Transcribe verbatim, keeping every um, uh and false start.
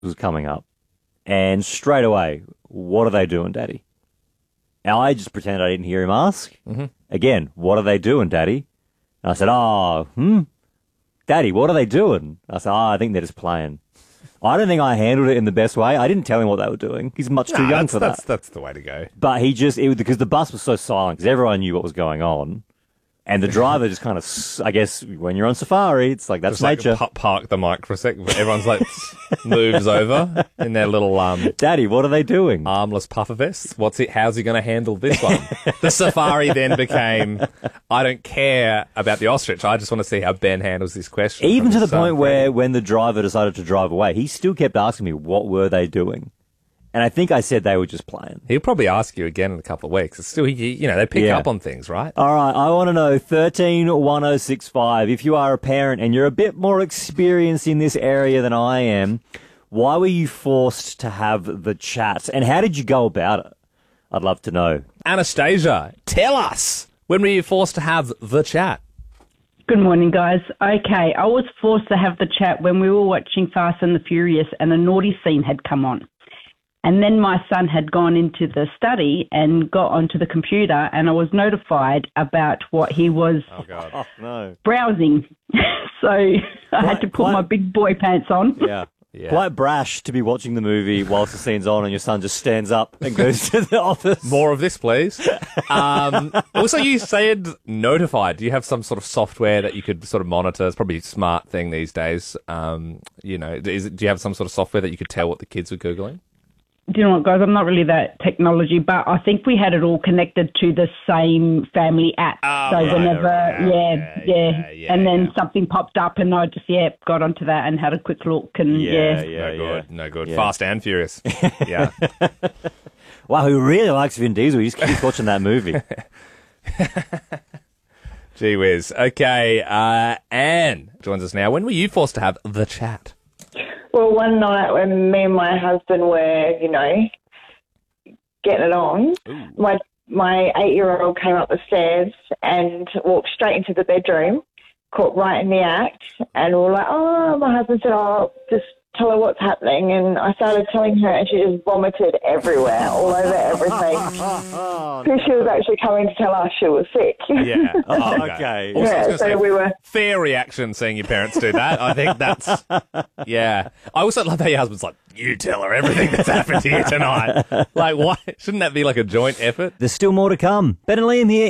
was coming up, and straight away, what are they doing, Daddy? And I just pretended I didn't hear him ask. Mm-hmm. Again, what are they doing, Daddy? And I said, oh, hmm, Daddy, what are they doing? I said, oh, I think they're just playing. I don't think I handled it in the best way. I didn't tell him what they were doing. He's much too Nah, young that's, for that's, that. That's the way to go. But he just, it, because the bus was so silent, because everyone knew what was going on. And the driver just kind of, I guess, when you're on safari, it's like, that's Just like nature. pa- park the mic for a sec. Everyone's like moves over in their little um, Daddy, what are they doing? armless puffer vests. What's it? How's he going to handle this one? The safari then became, I don't care about the ostrich. I just want to see how Ben handles this question. Even from to the his son, point where, Freddie. when the driver decided to drive away, he still kept asking me, what were they doing? And I think I said they were just playing. He'll probably ask you again in a couple of weeks. It's still, you know, they pick Yeah. up on things, right? All right, I want to know, thirteen one oh six five, if you are a parent and you're a bit more experienced in this area than I am, why were you forced to have the chat? And how did you go about it? I'd love to know. Anastasia, tell us. When were you forced to have the chat? Good morning, guys. Okay, I was forced to have the chat when we were watching Fast and the Furious and a naughty scene had come on. And then my son had gone into the study and got onto the computer, and I was notified about what he was Oh, God. Oh, no. browsing. So I had to put quite- my big boy pants on. Yeah. Yeah. Quite brash to be watching the movie whilst the scene's on and your son just stands up and goes to the office. More of this, please. Um, also, you said notified. Do you have some sort of software that you could sort of monitor? It's probably a smart thing these days. Um, you know, is it, do you have some sort of software that you could tell what the kids were Googling? Do you know what, guys? I'm not really that technology, but I think we had it all connected to the same family app. Oh, so right, whenever, right, yeah, yeah, yeah, yeah, yeah, and then yeah. something popped up, and I just yeah got onto that and had a quick look, and Yeah, yeah, yeah, no yeah. good. No good. Yeah. Fast and Furious. Yeah. Wow, who really likes Vin Diesel? He just keeps watching that movie. Gee whiz. Okay. Uh, Anne joins us now. When were you forced to have the chat? Well, one night when me and my husband were, you know, getting it on, Ooh. my my eight-year-old came up the stairs and walked straight into the bedroom, caught right in the act, and we were like, oh, my husband said, oh, just tell her what's happening. And I started telling her, and she just vomited everywhere, all over everything. Because she was actually coming to tell us she was sick. Yeah. Oh, okay. Also, I was Yeah, gonna so say, we were... fair reaction seeing your parents do that. I think that's, yeah. I also love how your husband's like, you tell her everything that's happened here tonight. Like, why? Shouldn't that be like a joint effort? There's still more to come. Ben and Liam here.